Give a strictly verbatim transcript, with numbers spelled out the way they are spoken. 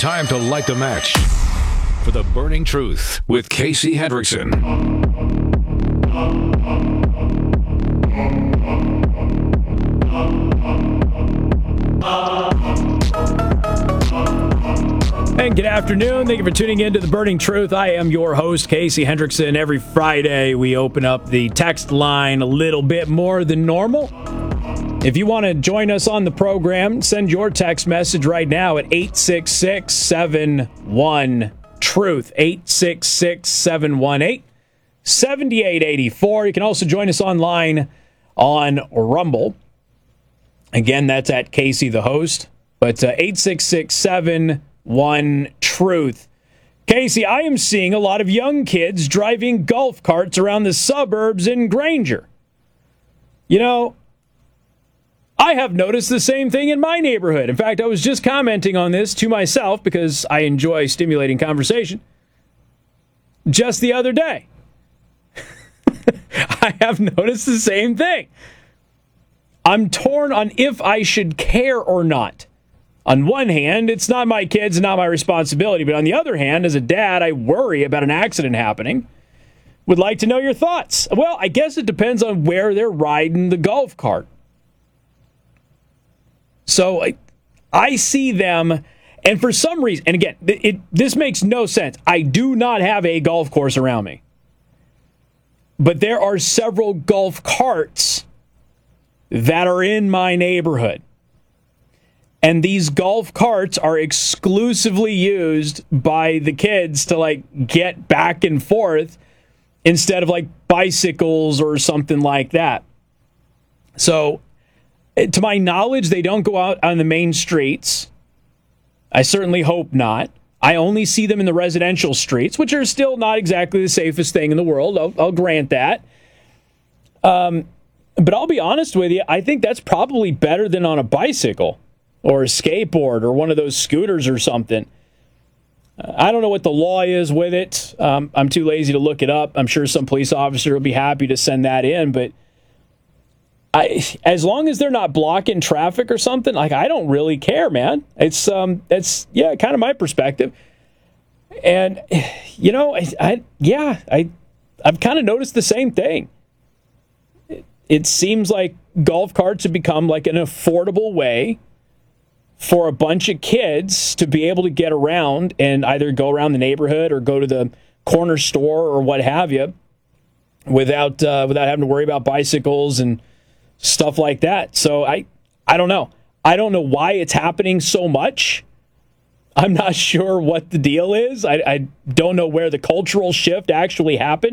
Time to light the match for the Burning Truth with Casey Hendrickson. And good afternoon. Thank you for tuning in to The Burning Truth. I am your host, Casey Hendrickson. Every Friday, we open up the text line a little bit more than normal. If you want to join us on the program, send your text message right now at eight six six, seven one, truth, eight six six, seven one eight, seven eight eight four. You can also join us online on Rumble. Again, that's at Casey the host, but uh, eight six six, seven one, truth. Casey, I am seeing a lot of young kids driving golf carts around the suburbs in Granger. You know, I have noticed the same thing in my neighborhood. In fact, I was just commenting on this to myself because I enjoy stimulating conversation just the other day. I have noticed the same thing. I'm torn on if I should care or not. On one hand, it's not my kids, not my responsibility. But on the other hand, as a dad, I worry about an accident happening. Would like to know your thoughts. Well, I guess it depends on where they're riding the golf cart. So I, I see them, and for some reason, and again, it, it, this makes no sense. I do not have a golf course around me. But there are several golf carts that are in my neighborhood. And these golf carts are exclusively used by the kids to, like, get back and forth instead of, like, bicycles or something like that. So, to my knowledge, they don't go out on the main streets. I certainly hope not. I only see them in the residential streets, which are still not exactly the safest thing in the world. I'll, I'll grant that. Um, but I'll be honest with you, I think that's probably better than on a bicycle or a skateboard or one of those scooters or something. I don't know what the law is with it. Um, I'm too lazy to look it up. I'm sure some police officer will be happy to send that in, but I, as long as they're not blocking traffic or something, like, I don't really care, man. It's um, it's yeah, kind of my perspective. And you know, I, I yeah, I I've kind of noticed the same thing. It, it seems like golf carts have become like an affordable way for a bunch of kids to be able to get around and either go around the neighborhood or go to the corner store or what have you, without uh, without having to worry about bicycles and stuff like that. So I, I don't know. I don't know why it's happening so much. I'm not sure what the deal is. I, I don't know where the cultural shift actually happened.